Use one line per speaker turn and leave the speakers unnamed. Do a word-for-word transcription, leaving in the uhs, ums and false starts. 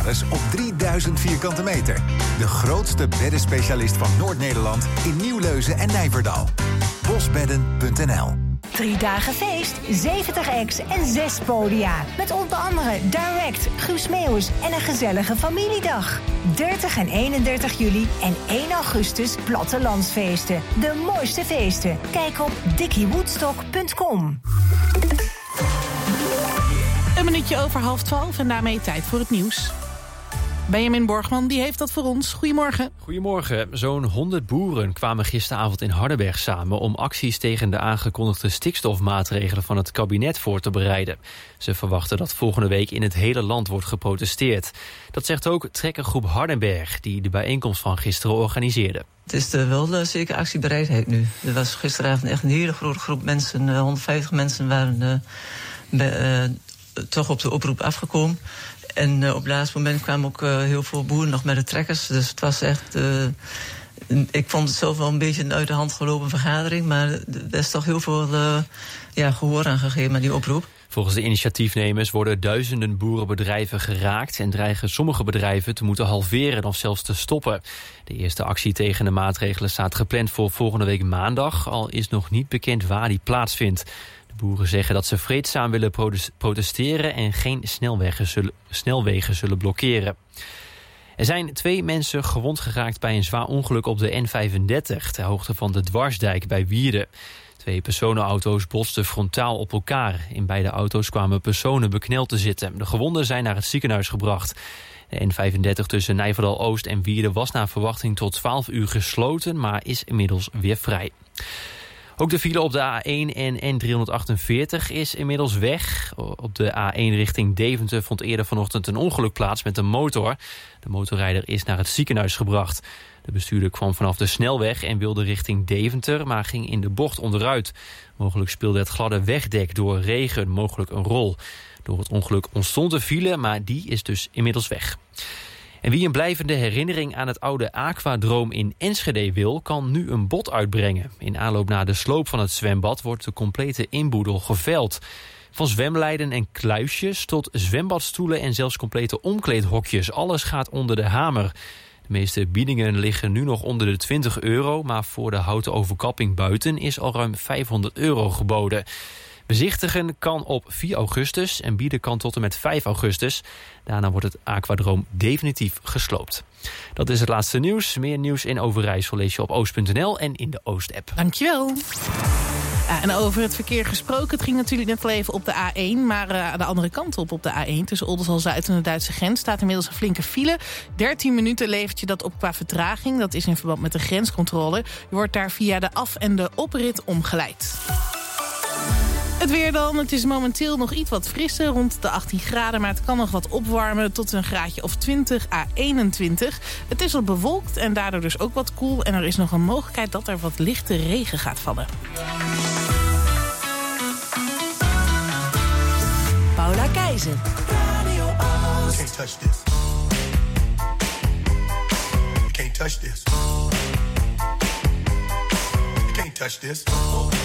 beddensalades op drieduizend vierkante meter. De grootste beddenspecialist van Noord-Nederland in Nieuwleuzen en Nijverdal. bosbedden punt n l.
Drie dagen feest, zeventig acts en zes podia. Met onder andere Direct, Guus Meeuwis en een gezellige familiedag. dertig en eenendertig juli en één augustus plattelandsfeesten. De mooiste feesten. Kijk op dickie woodstock punt com.
Een minuutje over half twaalf en daarmee tijd voor het nieuws. Benjamin Borgman die heeft dat voor ons. Goedemorgen.
Goedemorgen. Zo'n honderd boeren kwamen gisteravond in Hardenberg samen om acties tegen de aangekondigde stikstofmaatregelen van het kabinet voor te bereiden. Ze verwachten dat volgende week in het hele land wordt geprotesteerd. Dat zegt ook trekkergroep Hardenberg, die de bijeenkomst van gisteren organiseerde.
Het is de, wel uh, zeker actiebereidheid nu. Er was gisteravond echt een hele grote groep mensen. Uh, honderdvijftig mensen waren uh, bij, uh, toch op de oproep afgekomen. En uh, op het laatste moment kwamen ook uh, heel veel boeren nog met de trekkers. Dus het was echt... Uh, ik vond het zelf wel een beetje een uit de hand gelopen vergadering. Maar er is toch heel veel uh, ja, gehoor aan gegeven met die oproep.
Volgens de initiatiefnemers worden duizenden boerenbedrijven geraakt en dreigen sommige bedrijven te moeten halveren of zelfs te stoppen. De eerste actie tegen de maatregelen staat gepland voor volgende week maandag, al is nog niet bekend waar die plaatsvindt. De boeren zeggen dat ze vreedzaam willen protesteren en geen snelwegen zullen, snelwegen zullen blokkeren. Er zijn twee mensen gewond geraakt bij een zwaar ongeluk op de N vijfendertig... ter hoogte van de Dwarsdijk bij Wierden. Twee personenauto's botsten frontaal op elkaar. In beide auto's kwamen personen bekneld te zitten. De gewonden zijn naar het ziekenhuis gebracht. De N vijfendertig tussen Nijverdal-Oost en Wierden was naar verwachting tot twaalf uur gesloten, maar is inmiddels weer vrij. Ook de file op de A één en N driehonderdachtenveertig is inmiddels weg. Op de A één richting Deventer vond eerder vanochtend een ongeluk plaats met een motor. De motorrijder is naar het ziekenhuis gebracht. De bestuurder kwam vanaf de snelweg en wilde richting Deventer, maar ging in de bocht onderuit. Mogelijk speelde het gladde wegdek door regen mogelijk een rol. Door het ongeluk ontstond een file, maar die is dus inmiddels weg. En wie een blijvende herinnering aan het oude Aquadroom in Enschede wil, kan nu een bod uitbrengen. In aanloop naar de sloop van het zwembad wordt de complete inboedel geveild. Van zwemleiden en kluisjes tot zwembadstoelen en zelfs complete omkleedhokjes. Alles gaat onder de hamer. De meeste biedingen liggen nu nog onder de twintig euro... maar voor de houten overkapping buiten is al ruim vijfhonderd euro geboden. Bezichtigen kan op vier augustus en bieden kan tot en met vijf augustus. Daarna wordt het Aquadroom definitief gesloopt. Dat is het laatste nieuws. Meer nieuws in Overijssel lees je op oost punt n l en in de Oost-app.
Dankjewel. Ja, en over het verkeer gesproken, het ging natuurlijk net al even op de A één... maar uh, aan de andere kant op op de A één, tussen Oldenzaal-Zuid en de Duitse grens... staat inmiddels een flinke file. dertien minuten levert je dat op qua vertraging. Dat is in verband met de grenscontrole. Je wordt daar via de af- en de oprit omgeleid. Het weer dan. Het is momenteel nog iets wat frisser, rond de achttien graden... maar het kan nog wat opwarmen tot een graadje of twintig à eenentwintig. Het is wat bewolkt en daardoor dus ook wat koel... en er is nog een mogelijkheid dat er wat lichte regen gaat vallen.
Paula Keizer.
Radio Oost. You can't touch this. You can't touch this. You can't touch this.